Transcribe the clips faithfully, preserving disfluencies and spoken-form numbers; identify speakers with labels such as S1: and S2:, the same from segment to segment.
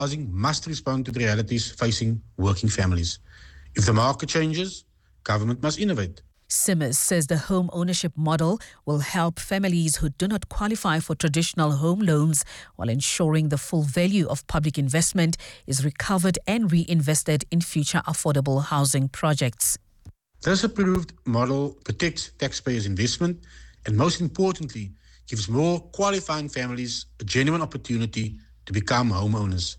S1: housing must respond to the realities facing working families. If the market changes, government must innovate.
S2: Simmers says the home ownership model will help families who do not qualify for traditional home loans while ensuring the full value of public investment is recovered and reinvested in future affordable housing projects.
S1: This approved model protects taxpayers' investment and, most importantly, gives more qualifying families a genuine opportunity to become homeowners.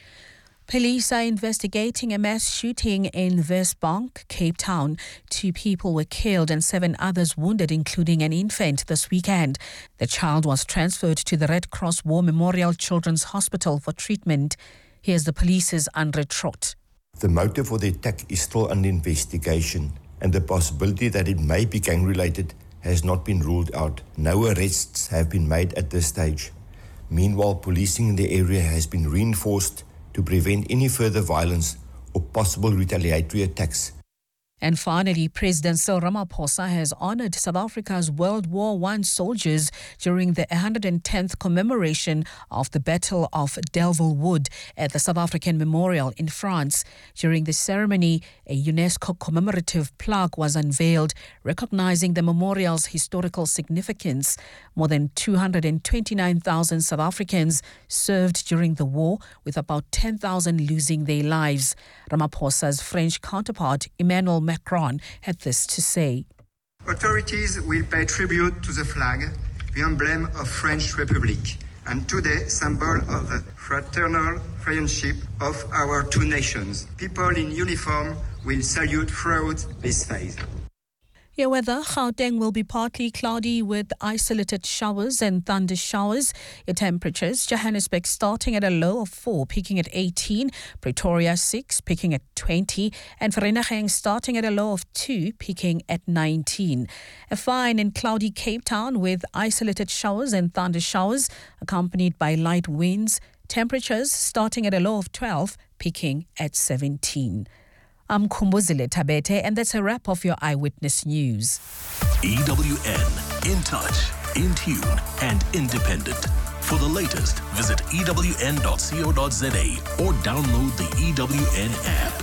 S2: Police are investigating a mass shooting in Westbank, Cape Town. Two people were killed and seven others wounded, including an infant, this weekend. The child was transferred to the Red Cross War Memorial Children's Hospital for treatment. Here's the police's Andre Trott.
S3: The motive for the attack is still under investigation, and the possibility that it may be gang-related has not been ruled out. No arrests have been made at this stage. Meanwhile, policing in the area has been reinforced to prevent any further violence or possible retaliatory attacks.
S2: And finally, President Cyril Ramaphosa has honoured South Africa's World War One soldiers during the one hundred tenth commemoration of the Battle of Delville Wood at the South African Memorial in France. During the ceremony, a UNESCO commemorative plaque was unveiled, recognising the memorial's historical significance. More than two hundred twenty-nine thousand South Africans served during the war, with about ten thousand losing their lives. Ramaphosa's French counterpart, Emmanuel Macron, had this to say.
S4: Authorities will pay tribute to the flag, the emblem of French Republic, and today symbol of the fraternal friendship of our two nations. People in uniform will salute throughout this phase.
S2: Your weather, Gauteng will be partly cloudy with isolated showers and thunder showers. Your temperatures, Johannesburg starting at a low of four, peaking at eighteen. Pretoria six, peaking at twenty. And Vereeniging starting at a low of two, peaking at nineteen. A fine and cloudy Cape Town with isolated showers and thunder showers, accompanied by light winds. Temperatures starting at a low of twelve, peaking at seventeen. I'm Kumbuzile Tabete, and that's a wrap of your Eyewitness News.
S5: E W N, in touch, in tune, and independent. For the latest, visit E W N dot co dot za or download the E W N app.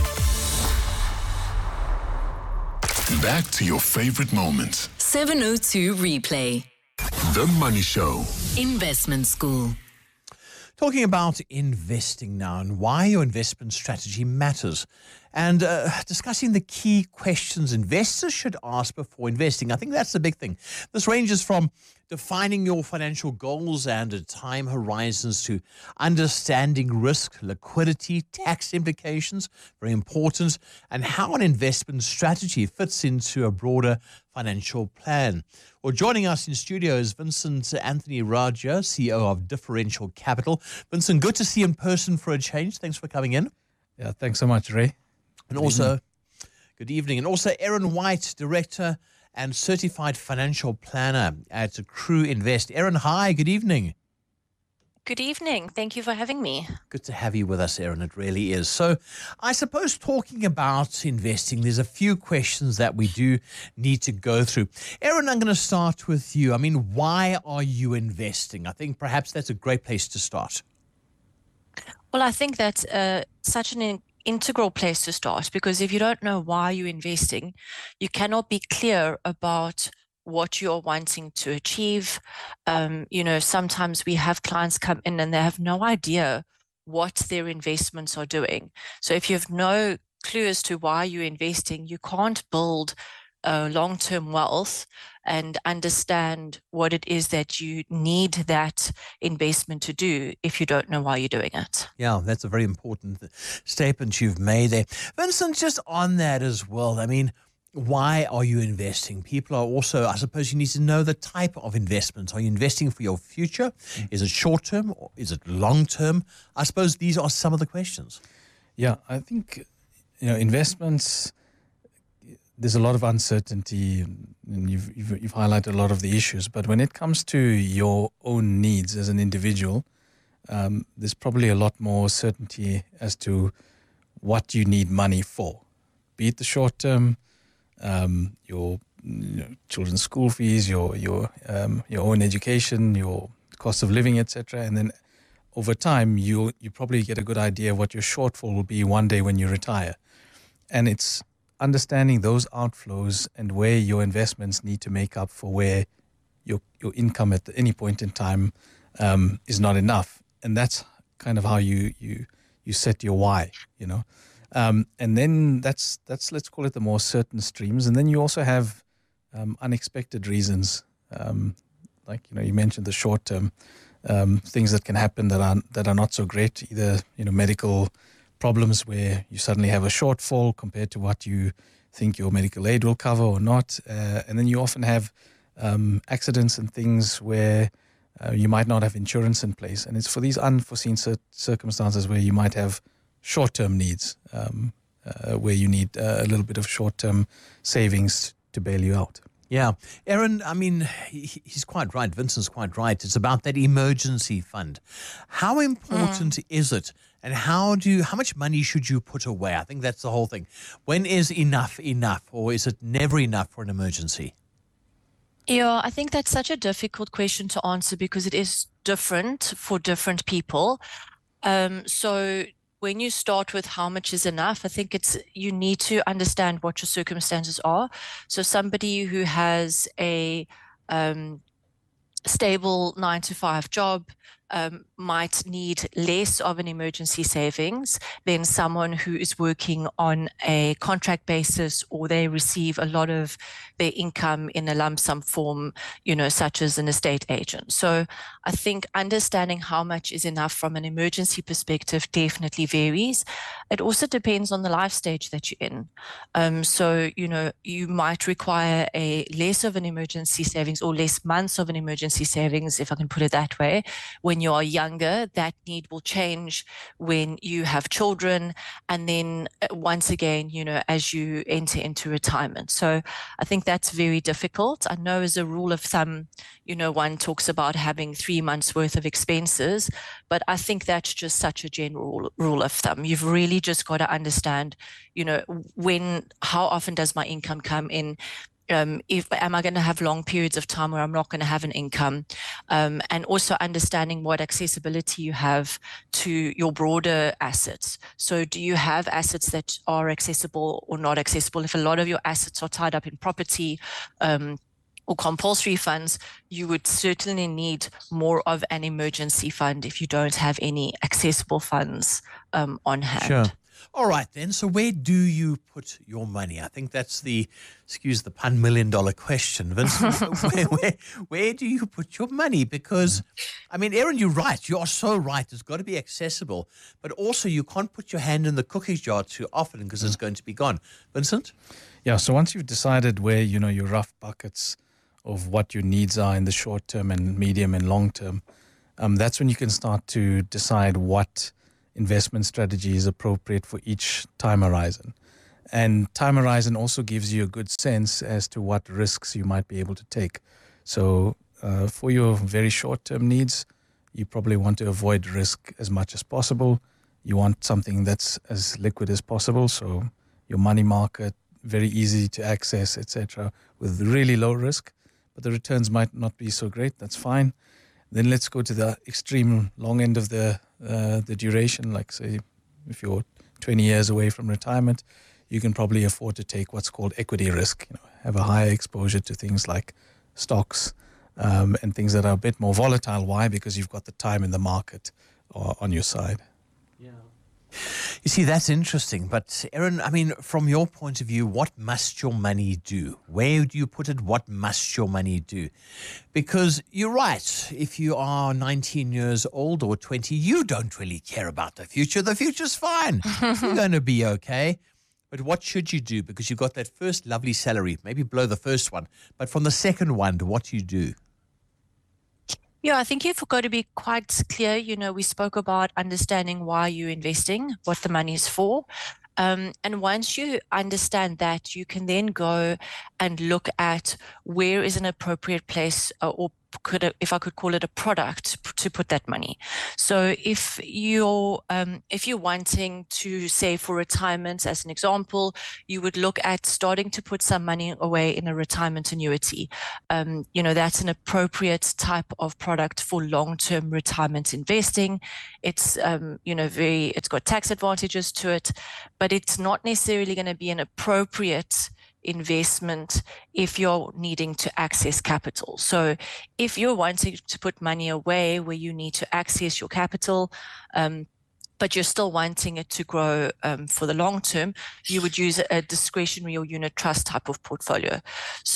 S6: Back to your favorite moments.
S7: seven oh two Replay.
S6: The Money Show.
S7: Investment School.
S8: Talking about investing now and why your investment strategy matters, and uh, discussing the key questions investors should ask before investing. I think that's the big thing. This ranges from defining your financial goals and time horizons to understanding risk, liquidity, tax implications, very important, and how an investment strategy fits into a broader financial plan. Well, joining us in studio is Vincent Anthony Raja, C E O of Differential Capital. Vincent, good to see you in person for a change. Thanks for coming in.
S9: Yeah, thanks so much, Ray.
S8: And
S9: Good
S8: also,
S9: evening.
S8: good evening. And also Aaron White, Director and Certified Financial Planner at Crew Invest. Aaron, hi, good evening.
S10: Good evening. Thank you for having me.
S8: Good to have you with us, Aaron. It really is. So I suppose talking about investing, there's a few questions that we do need to go through. Aaron, I'm going to start with you. I mean, why are you investing? I think perhaps that's a great place to start.
S10: Well, I think that's uh, such an in- integral place to start, because if you don't know why you're investing, you cannot be clear about what you're wanting to achieve. Um, you know, sometimes we have clients come in and they have no idea what their investments are doing. So if you have no clue as to why you're investing, you can't build uh, long-term wealth and understand what it is that you need that investment to do if you don't know why you're doing it.
S8: Yeah, that's a very important statement you've made there. Vincent, just on that as well, I mean, why are you investing? People are also, I suppose you need to know the type of investment. Are you investing for your future? Is it short-term or is it long-term? I suppose these are some of the questions.
S9: Yeah, I think, you know, investments, there's a lot of uncertainty, and you've, you've, you've highlighted a lot of the issues. But when it comes to your own needs as an individual, um, there's probably a lot more certainty as to what you need money for, be it the short-term, Um, your you know, children's school fees, your your um, your own education, your cost of living, et cetera, and then over time, you you probably get a good idea of what your shortfall will be one day when you retire. And it's understanding those outflows and where your investments need to make up for where your your income at any point in time um, is not enough. And that's kind of how you you you set your why, you know. Um, and then that's that's let's call it the more certain streams. And then you also have um, unexpected reasons, um, like you know you mentioned the short term um, things that can happen that are that are not so great. Either you know medical problems where you suddenly have a shortfall compared to what you think your medical aid will cover or not, uh, and then you often have um, accidents and things where uh, you might not have insurance in place, and it's for these unforeseen cir- circumstances where you might have short-term needs, um, uh, where you need uh, a little bit of short-term savings to bail you out.
S8: Yeah. Aaron, I mean, he, he's quite right. Vincent's quite right. It's about that emergency fund. How important mm. is it? And how do you, how much money should you put away? I think that's the whole thing. When is enough enough, or is it never enough for an emergency?
S10: Yeah, I think that's such a difficult question to answer because it is different for different people. Um, so when you start with how much is enough, I think it's you need to understand what your circumstances are. So somebody who has a um, stable nine to five job um, might need less of an emergency savings than someone who is working on a contract basis, or they receive a lot of their income in a lump sum form, you know, such as an estate agent. So I think understanding how much is enough from an emergency perspective definitely varies. It also depends on the life stage that you're in. Um, so, you know, you might require a less of an emergency savings or less months of an emergency savings, if I can put it that way, when you are younger. That need will change when you have children, and then once again, you know, as you enter into retirement. So I think that's very difficult. I know as a rule of thumb, you know, one talks about having three months worth of expenses, but I think that's just such a general rule of thumb. You've really just got to understand, you know, when, how often does my income come in? Um, if am I going to have long periods of time where I'm not going to have an income, um, and also understanding what accessibility you have to your broader assets. So do you have assets that are accessible or not accessible? If a lot of your assets are tied up in property um, or compulsory funds, you would certainly need more of an emergency fund if you don't have any accessible funds um, on hand.
S8: Sure. All right, then. So where do you put your money? I think that's the, excuse the pun, million dollar question, Vincent. where, where, where do you put your money? Because, I mean, Aaron, you're right. You are so right. It's got to be accessible. But also, you can't put your hand in the cookie jar too often because it's going to be gone. Vincent?
S9: Yeah, so once you've decided where, you know, your rough buckets of what your needs are in the short term and medium and long term, um, that's when you can start to decide what investment strategy is appropriate for each time horizon. And time horizon also gives you a good sense as to what risks you might be able to take. So uh, for your very short-term needs, you probably want to avoid risk as much as possible. You want something that's as liquid as possible, so your money market, very easy to access, et cetera, with really low risk, but the returns might not be so great. That's fine. Then let's go to the extreme long end of the uh, the duration. Like say, if you're twenty years away from retirement, you can probably afford to take what's called equity risk. You know, have a higher exposure to things like stocks um, and things that are a bit more volatile. Why? Because you've got the time in the market uh, on your side.
S8: Yeah. You see, that's interesting. But Aaron, I mean, from your point of view, what must your money do? Where do you put it? What must your money do? Because you're right. If you are nineteen years old or twenty, you don't really care about the future. The future's fine. You're going to be okay. But what should you do? Because you got that first lovely salary, maybe below the first one. But from the second one, what do you do?
S10: Yeah, I think you've got to be quite clear. You know, we spoke about understanding why you're investing, what the money is for. Um, and once you understand that, you can then go and look at where is an appropriate place uh, or could, if I could call it a product to put that money. So if you're, um, if you're wanting to save for retirement, as an example, you would look at starting to put some money away in a retirement annuity. Um, you know, that's an appropriate type of product for long-term retirement investing. It's, um, you know, very, it's got tax advantages to it, but it's not necessarily going to be an appropriate investment if you're needing to access capital. So if you're wanting to put money away where you need to access your capital, um, but you're still wanting it to grow um, for the long term, you would use a discretionary or unit trust type of portfolio. So